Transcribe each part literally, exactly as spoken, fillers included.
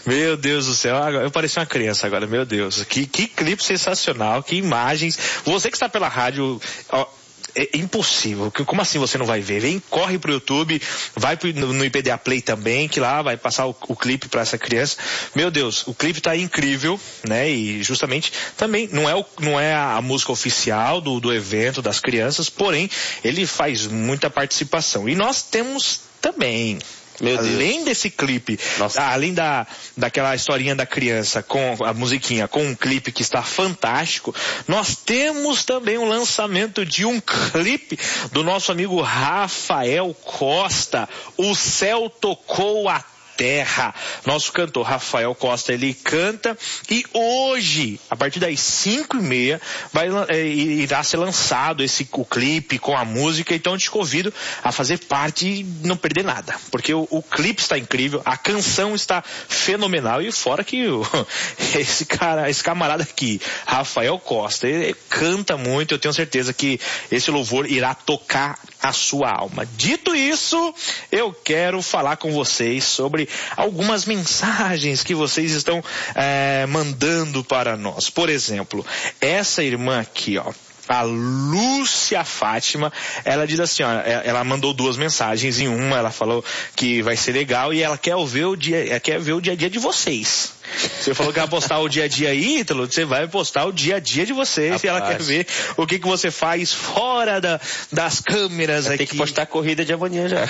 Meu Deus do céu, eu pareci uma criança agora, meu Deus. Que, que clipe sensacional, que imagens. Você que está pela rádio... Ó, é impossível. Como assim você não vai ver? Vem, corre pro YouTube, vai pro, no, no I P D A Play também, que lá vai passar o, o clipe para essa criança. Meu Deus, o clipe tá incrível, né? E justamente também não é, o, não é a música oficial do, do evento das crianças, porém ele faz muita participação. E nós temos também... Meu além Deus. Desse clipe, além da, daquela historinha da criança com a musiquinha, com um clipe que está fantástico, nós temos também o lançamento de um clipe do nosso amigo Rafael Costa, O Céu Tocou a Terra. Nosso cantor Rafael Costa, ele canta e hoje, a partir das cinco e meia, vai, é, irá ser lançado esse, o clipe com a música, então eu te convido a fazer parte e não perder nada, porque o, o clipe está incrível, a canção está fenomenal e fora que o, esse cara, esse camarada aqui, Rafael Costa, ele canta muito, eu tenho certeza que esse louvor irá tocar a sua alma. Dito isso, eu quero falar com vocês sobre algumas mensagens que vocês estão é, mandando para nós. Por exemplo, essa irmã aqui, ó, a Lúcia Fátima, ela diz assim, ó, ela mandou duas mensagens, em uma ela falou que vai ser legal e ela quer ver o dia, ela quer ver o dia a dia de vocês. Você falou que vai postar o dia a dia aí, Ítalo, você vai postar o dia a dia de vocês. Rapaz. E ela quer ver o que, que você faz fora da, das câmeras aqui. Tem que postar a corrida de amanhã já.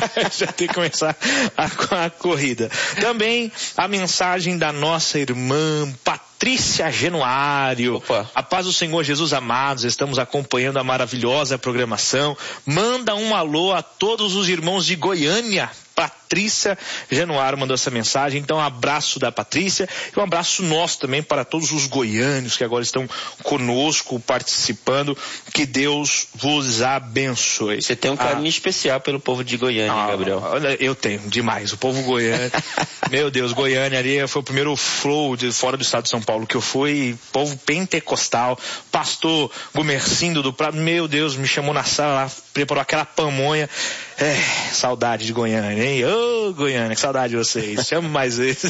Já tem que começar a, a corrida. Também a mensagem da nossa irmã Patrícia Genuário. Opa. A paz do Senhor Jesus, amados, estamos acompanhando a maravilhosa programação. Manda um alô a todos os irmãos de Goiânia. Patrícia Genuário mandou essa mensagem, então um abraço da Patrícia e um abraço nosso também para todos os goianos que agora estão conosco participando, que Deus vos abençoe. Você tem um carinho ah. especial pelo povo de Goiânia, ah, Gabriel? Eu tenho, demais, o povo goiano, meu Deus, Goiânia ali foi o primeiro flow de fora do estado de São Paulo que eu fui, povo pentecostal, pastor Gumercindo do Prado, meu Deus, me chamou na sala, preparou aquela pamonha. É, saudade de Goiânia, hein? Ô, oh, Goiânia, que saudade de vocês. Chamo mais vezes.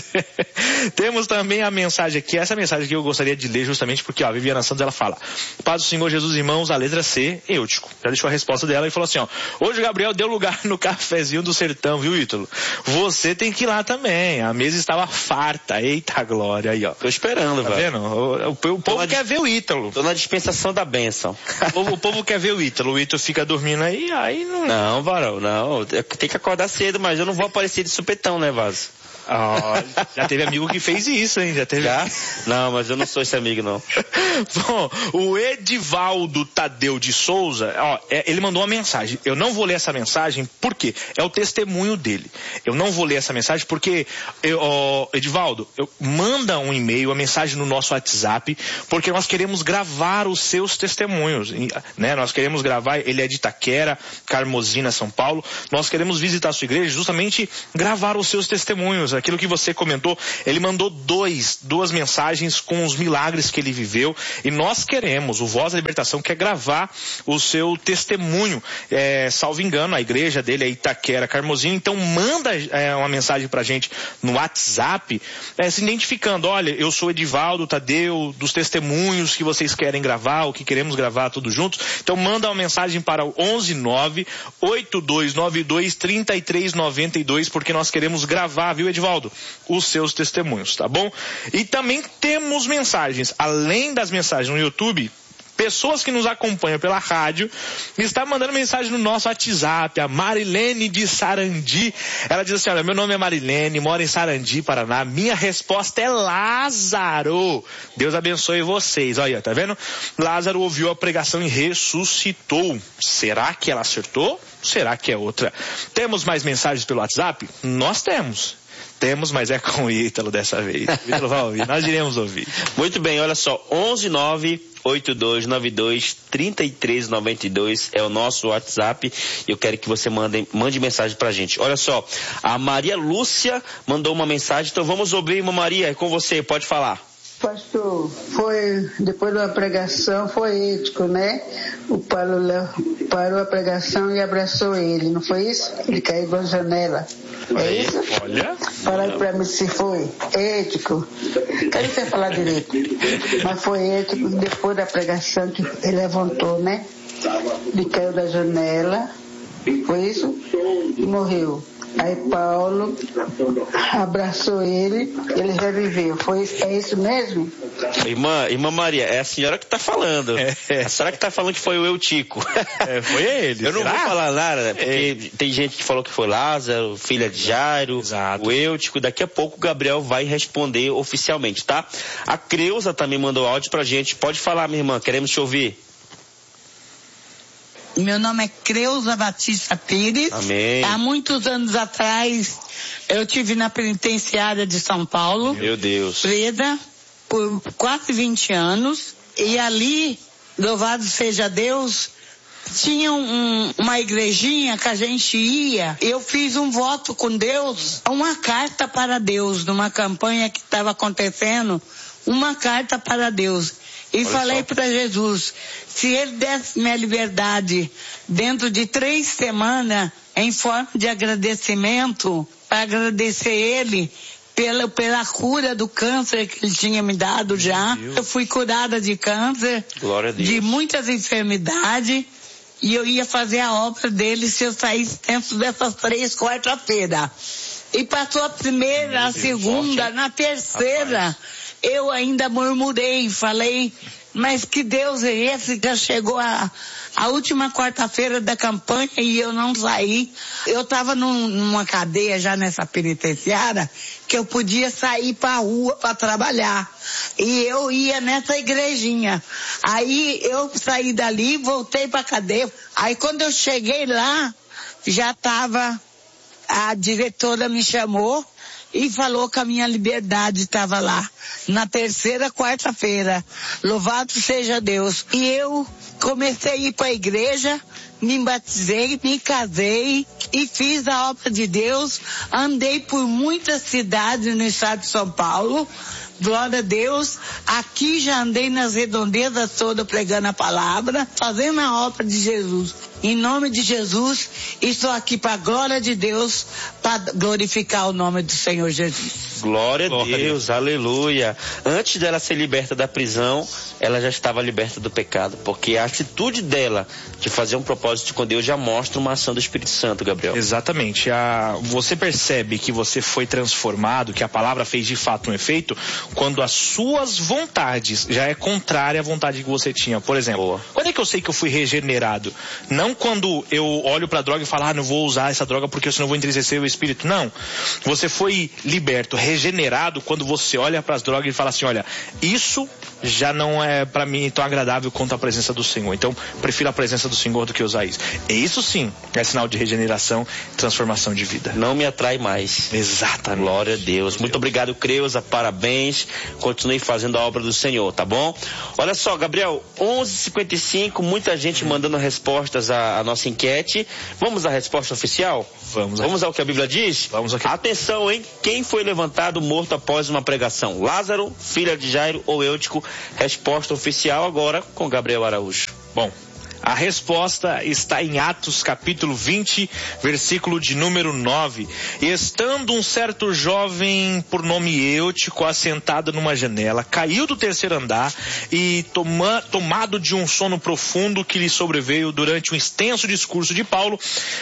Temos também a mensagem aqui, essa mensagem que eu gostaria de ler justamente porque, ó, a Viviana Santos, ela fala: Paz do Senhor Jesus, irmãos, a letra C, Eutico. Já deixou a resposta dela e falou assim, ó, hoje o Gabriel deu lugar no cafezinho do sertão, viu, Ítalo? Você tem que ir lá também, a mesa estava farta, eita glória, aí, ó. Tô esperando, tá velho. vendo? O, o, o povo quer ver o Ítalo. Tô na dispensação da bênção. o, povo, o povo quer ver o Ítalo, o Ítalo fica dormindo aí, aí não... Não, varão. Não, tem que acordar cedo, mas eu não vou aparecer de supetão, né, Vaso? Oh, já teve amigo que fez isso, hein? Já teve? Já? Não, mas eu não sou esse amigo, não. Bom, o Edivaldo Tadeu de Souza, ó, ele mandou uma mensagem. Eu não vou ler essa mensagem porque é o testemunho dele. Eu não vou ler essa mensagem porque, eu, ó, Edivaldo, eu, manda um e-mail, uma mensagem no nosso WhatsApp, porque nós queremos gravar os seus testemunhos, né? Nós queremos gravar, ele é de Itaquera, Carmozina, São Paulo. Nós queremos visitar a sua igreja, justamente gravar os seus testemunhos. Aquilo que você comentou, ele mandou dois, duas mensagens com os milagres que ele viveu e nós queremos, o Voz da Libertação quer gravar o seu testemunho, é, salvo engano, a igreja dele é Itaquera, Carmozinho, então manda é, uma mensagem pra gente no WhatsApp, é, se identificando, olha, eu sou Edivaldo Tadeu, dos testemunhos que vocês querem gravar, ou que queremos gravar todos juntos, então manda uma mensagem para o onze nove oito dois nove dois três três nove dois, porque nós queremos gravar, viu, Edivaldo? Os seus testemunhos, tá bom? E também temos mensagens, além das mensagens no YouTube, pessoas que nos acompanham pela rádio, está mandando mensagem no nosso WhatsApp, a Marilene de Sarandi, ela diz assim, olha, meu nome é Marilene, moro em Sarandi, Paraná, minha resposta é Lázaro, Deus abençoe vocês, olha, tá vendo? Lázaro ouviu a pregação e ressuscitou, será que ela acertou? Será que é outra? Temos mais mensagens pelo WhatsApp? Nós temos. Temos, mas é com o Ítalo dessa vez. O Ítalo vai ouvir, nós iremos ouvir. Muito bem, olha só, onze nove oito dois nove dois três três nove dois é o nosso WhatsApp. Eu quero que você mande, mande mensagem pra gente. Olha só, a Maria Lúcia mandou uma mensagem, então vamos ouvir, irmã Maria, é com você, pode falar. Pastor, foi, depois da pregação, foi ético, né? O Paulo parou a pregação e abraçou ele, não foi isso? Ele caiu da janela. É isso? Olha. Fala aí pra mim se foi ético. Quero você falar direito. Mas foi ético depois da pregação que ele levantou, né? Ele caiu da janela, foi isso? E morreu. Aí Paulo abraçou ele, ele reviveu. Foi, é isso mesmo? Irmã, irmã Maria, é a senhora que está falando. É, é. A senhora que está falando que foi o Eutico. É, foi ele. Eu não será? vou falar nada, né? Porque É. tem gente que falou que foi Lázaro, filha de Jairo, Exato. o Eutico. Daqui a pouco o Gabriel vai responder oficialmente, tá? A Creuza também mandou áudio pra gente. Pode falar, minha irmã, queremos te ouvir. Meu nome é Creuza Batista Pires. Amém. Há muitos anos atrás, eu tive na penitenciária de São Paulo. Meu Deus. Presa por quase vinte anos. E ali, louvado seja Deus, tinha um, uma igrejinha que a gente ia. Eu fiz um voto com Deus, uma carta para Deus, numa campanha que estava acontecendo, uma carta para Deus. E Olha falei só. para Jesus, se ele desse minha liberdade dentro de três semanas, em forma de agradecimento, para agradecer ele pela, pela cura do câncer que ele tinha me dado já. Eu fui curada de câncer, Glória a Deus. de muitas enfermidades, e eu ia fazer a obra dele se eu saísse dentro dessas três quarta-feira. E passou a primeira, a segunda, forte, na terceira, Rapaz. eu ainda murmurei, falei, mas que Deus é esse? Já chegou a, a última quarta-feira da campanha e eu não saí. Eu estava num, numa cadeia já nessa penitenciária que eu podia sair para a rua para trabalhar. E eu ia nessa igrejinha. Aí eu saí dali, voltei para a cadeia. Aí quando eu cheguei lá, já estava, a diretora me chamou e falou que a minha liberdade estava lá, na terceira quarta-feira. Louvado seja Deus. E eu comecei a ir para a igreja, me batizei, me casei e fiz a obra de Deus. Andei por muitas cidades no estado de São Paulo. Glória a Deus. Aqui já andei nas redondezas todas pregando a palavra, fazendo a obra de Jesus. Em nome de Jesus, estou aqui para a glória de Deus, para glorificar o nome do Senhor Jesus. Glória a Glória a Deus, aleluia. Antes dela ser liberta da prisão, ela já estava liberta do pecado, porque a atitude dela de fazer um propósito com Deus já mostra uma ação do Espírito Santo, Gabriel. Exatamente. A, você percebe que você foi transformado, que a palavra fez de fato um efeito, quando as suas vontades já é contrária à vontade que você tinha. Por exemplo, Boa. quando é que eu sei que eu fui regenerado? Não quando eu olho pra droga e falo, ah, não vou usar essa droga porque senão eu vou entristecer o espírito. Não. Você foi liberto, regenerado quando você olha pras drogas e fala assim, olha, isso já não é pra mim tão agradável quanto a presença do Senhor. Então, prefiro a presença do Senhor do que usar isso. E isso sim é sinal de regeneração e transformação de vida. Não me atrai mais. Exatamente. Glória a Deus. Muito obrigado, Creuza. Parabéns. Continue fazendo a obra do Senhor, tá bom? Olha só, Gabriel, onze e cinquenta e cinco, muita gente mandando respostas à, à nossa enquete. Vamos à resposta oficial? Vamos. Vamos ao que a Bíblia diz? Vamos aqui. Atenção, hein? Quem foi levantado morto após uma pregação? Lázaro, filha de Jairo ou Eutico? Resposta oficial agora com Gabriel Araújo. Bom, a resposta está em Atos capítulo vinte, versículo de número nove. E estando um certo jovem por nome Eutico assentado numa janela, caiu do terceiro andar e toma, tomado de um sono profundo que lhe sobreveio durante um extenso discurso de Paulo,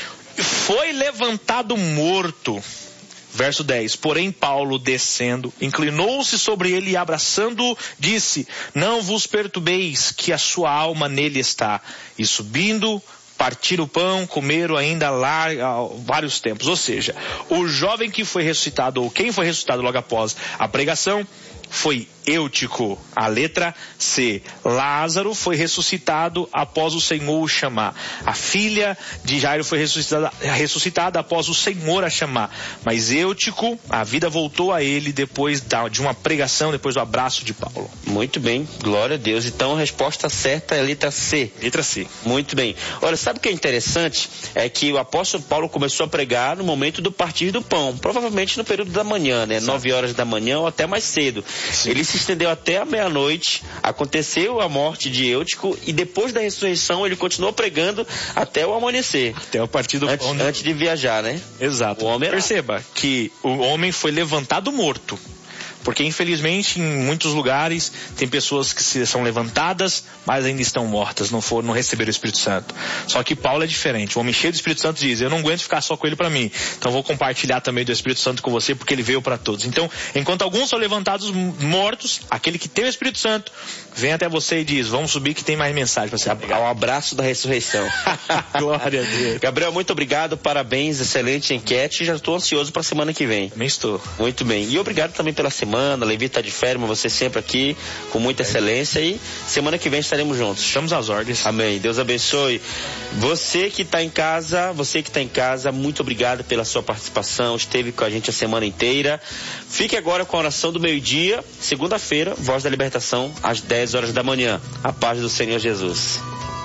foi levantado morto. Verso dez, porém Paulo, descendo, inclinou-se sobre ele e abraçando-o, disse, não vos perturbeis, que a sua alma nele está. E subindo, partiram o pão, comeram ainda lá vários tempos. Ou seja, o jovem que foi ressuscitado, ou quem foi ressuscitado logo após a pregação, foi Eutico. A letra C. Lázaro foi ressuscitado após o Senhor o chamar. A filha de Jairo foi ressuscitada, ressuscitada após o Senhor a chamar. Mas Eutico, a vida voltou a ele depois da, de uma pregação, depois do abraço de Paulo. Muito bem, glória a Deus. Então a resposta certa é a letra C. Letra C. Muito bem. Olha, sabe o que é interessante? É que o apóstolo Paulo começou a pregar no momento do partir do pão. Provavelmente no período da manhã, né? Nove horas da manhã ou até mais cedo. Sim. Ele se se estendeu até a meia-noite, aconteceu a morte de Eutico e depois da ressurreição ele continuou pregando até o amanhecer. Até o partido antes, onde... antes de viajar, né? Exato. O homem era... Perceba que o homem foi levantado morto. Porque, infelizmente, em muitos lugares, tem pessoas que se, são levantadas, mas ainda estão mortas, não foram, não receberam o Espírito Santo. Só que Paulo é diferente. O homem cheio do Espírito Santo diz, eu não aguento ficar só com ele para mim. Então vou compartilhar também do Espírito Santo com você, porque ele veio para todos. Então, enquanto alguns são levantados mortos, aquele que tem o Espírito Santo, vem até você e diz, vamos subir que tem mais mensagem para você pegar. Um abraço da ressurreição. Glória a Deus. Gabriel, muito obrigado, parabéns, excelente enquete. Já estou ansioso para a semana que vem. Também estou. Muito bem. E obrigado também pela semana. Levi tá de férias, mas você sempre aqui com muita é. excelência e semana que vem estaremos juntos. Estamos às ordens. Amém. Deus abençoe. Você que está em casa, você que está em casa, muito obrigado pela sua participação. Esteve com a gente a semana inteira. Fique agora com a oração do meio-dia, segunda-feira, Voz da Libertação, às dez horas da manhã. A paz do Senhor Jesus.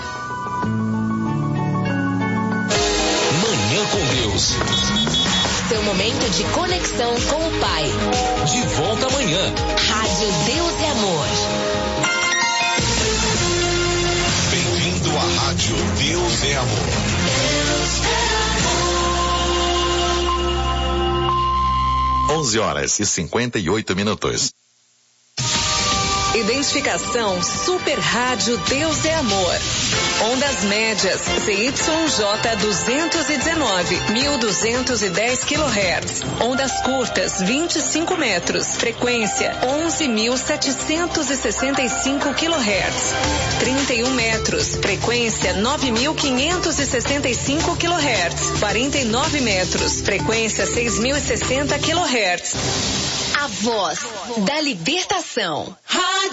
Manhã com Deus. Seu momento de conexão com o Pai. De volta amanhã. Rádio Deus e Amor. Bem-vindo à Rádio Deus é Amor. Deus é amor. onze horas e cinquenta e oito minutos. Identificação Super Rádio Deus é Amor. Ondas médias C Y J duzentos e dezenove, mil duzentos e dez quilohertz. Ondas curtas vinte e cinco metros. Frequência onze mil setecentos e sessenta e cinco quilohertz. trinta e um metros. Frequência nove mil quinhentos e sessenta e cinco quilohertz. quarenta e nove metros. Frequência seis mil e sessenta quilohertz. A voz da libertação.